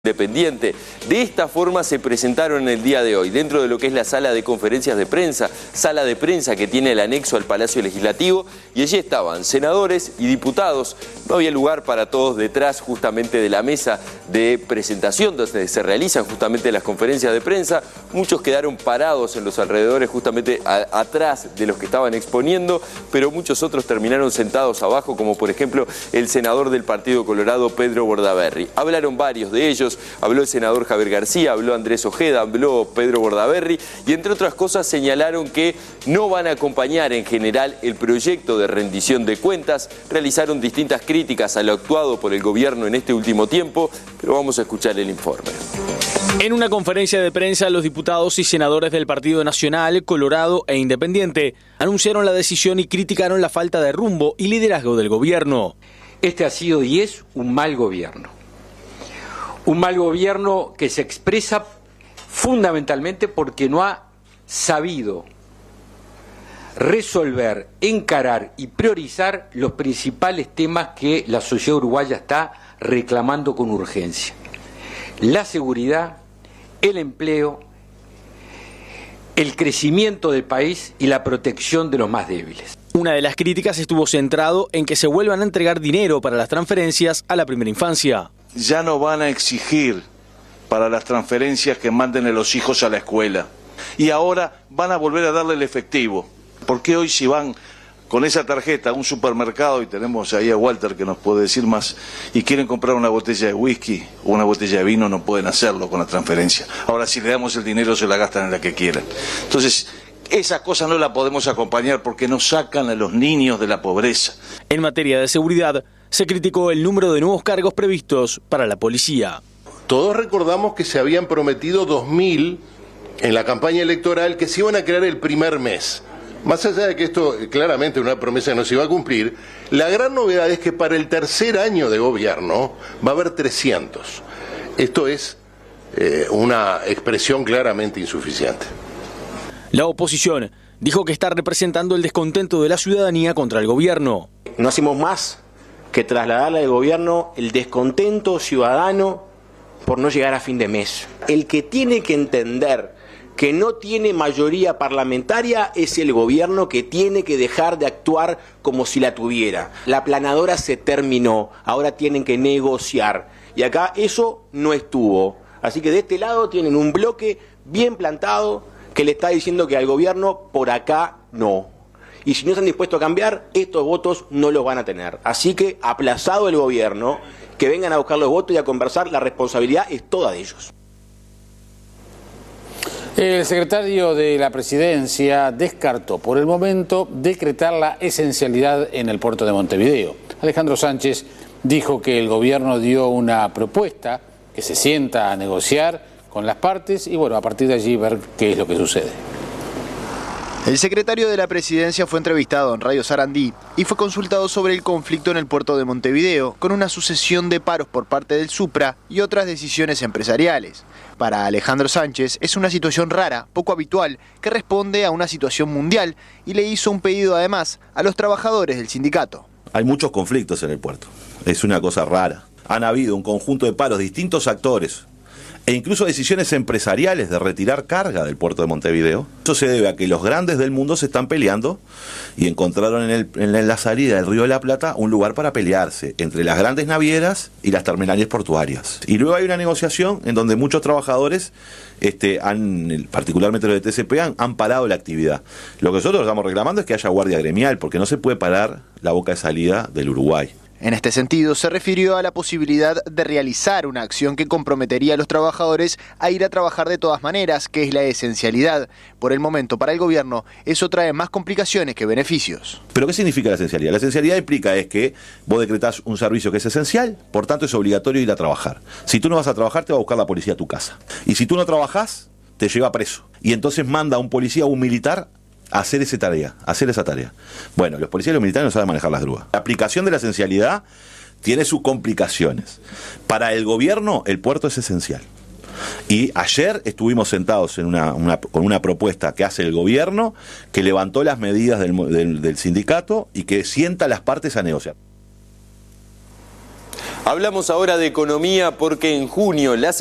Independiente. De esta forma se presentaron el día de hoy, dentro de lo que es la sala de conferencias de prensa, sala de prensa que tiene el anexo al Palacio Legislativo, y allí estaban senadores y diputados. No había lugar para todos detrás justamente de la mesa de presentación, donde se realizan justamente las conferencias de prensa. Muchos quedaron parados en los alrededores, justamente atrás de los que estaban exponiendo, pero muchos otros terminaron sentados abajo, como por ejemplo el senador del Partido Colorado, Pedro Bordaberry. Hablaron varios de ellos. Habló el senador Javier García, habló Andrés Ojeda, habló Pedro Bordaberry y entre otras cosas señalaron que no van a acompañar en general el proyecto de rendición de cuentas. Realizaron distintas críticas a lo actuado por el gobierno en este último tiempo, pero vamos a escuchar el informe. En una conferencia de prensa, los diputados y senadores del Partido Nacional, Colorado e Independiente anunciaron la decisión y criticaron la falta de rumbo y liderazgo del gobierno. Este ha sido y es un mal gobierno. Un mal gobierno que se expresa fundamentalmente porque no ha sabido resolver, encarar y priorizar los principales temas que la sociedad uruguaya está reclamando con urgencia: la seguridad, el empleo, el crecimiento del país y la protección de los más débiles. Una de las críticas estuvo centrado en que se vuelvan a entregar dinero para las transferencias a la primera infancia. Ya no van a exigir para las transferencias que manden a los hijos a la escuela. Y ahora van a volver a darle el efectivo. Porque hoy si van con esa tarjeta a un supermercado, y tenemos ahí a Walter que nos puede decir más, y quieren comprar una botella de whisky o una botella de vino, no pueden hacerlo con la transferencia. Ahora si le damos el dinero se la gastan en la que quieran. Entonces, esas cosas no las podemos acompañar porque nos sacan a los niños de la pobreza. En materia de seguridad, se criticó el número de nuevos cargos previstos para la policía. Todos recordamos que se habían prometido 2.000 en la campaña electoral que se iban a crear el primer mes. Más allá de que esto claramente una promesa no se iba a cumplir, la gran novedad es que para el tercer año de gobierno va a haber 300. Esto es una expresión claramente insuficiente. La oposición dijo que está representando el descontento de la ciudadanía contra el gobierno. No hacemos más que trasladarle al gobierno el descontento ciudadano por no llegar a fin de mes. El que tiene que entender que no tiene mayoría parlamentaria es el gobierno, que tiene que dejar de actuar como si la tuviera. La aplanadora se terminó, ahora tienen que negociar. Y acá eso no estuvo. Así que de este lado tienen un bloque bien plantado que le está diciendo que al gobierno por acá no. Y si no están dispuestos a cambiar, estos votos no los van a tener. Así que, aplazado el gobierno, que vengan a buscar los votos y a conversar, la responsabilidad es toda de ellos. El secretario de la Presidencia descartó por el momento decretar la esencialidad en el puerto de Montevideo. Alejandro Sánchez dijo que el gobierno dio una propuesta, que se sienta a negociar con las partes y bueno, a partir de allí ver qué es lo que sucede. El secretario de la Presidencia fue entrevistado en Radio Sarandí y fue consultado sobre el conflicto en el puerto de Montevideo, con una sucesión de paros por parte del Supra y otras decisiones empresariales. Para Alejandro Sánchez es una situación rara, poco habitual, que responde a una situación mundial y le hizo un pedido además a los trabajadores del sindicato. Hay muchos conflictos en el puerto, es una cosa rara. Han habido un conjunto de paros, distintos actores, e incluso decisiones empresariales de retirar carga del puerto de Montevideo. Eso se debe a que los grandes del mundo se están peleando y encontraron en la salida del Río de la Plata un lugar para pelearse entre las grandes navieras y las terminales portuarias. Y luego hay una negociación en donde muchos trabajadores, particularmente los de TCP, han parado la actividad. Lo que nosotros estamos reclamando es que haya guardia gremial, porque no se puede parar la boca de salida del Uruguay. En este sentido, se refirió a la posibilidad de realizar una acción que comprometería a los trabajadores a ir a trabajar de todas maneras, que es la esencialidad. Por el momento, para el gobierno, eso trae más complicaciones que beneficios. ¿Pero qué significa la esencialidad? La esencialidad implica es que vos decretás un servicio que es esencial, por tanto es obligatorio ir a trabajar. Si tú no vas a trabajar, te va a buscar la policía a tu casa. Y si tú no trabajás, te lleva preso. Y entonces manda a un policía o un militar hacer esa tarea. Bueno, los policías y los militares no saben manejar las drogas. La aplicación de la esencialidad tiene sus complicaciones. Para el gobierno, el puerto es esencial. Y ayer estuvimos sentados con una propuesta que hace el gobierno, que levantó las medidas del sindicato y que sienta a las partes a negociar. Hablamos ahora de economía porque en junio la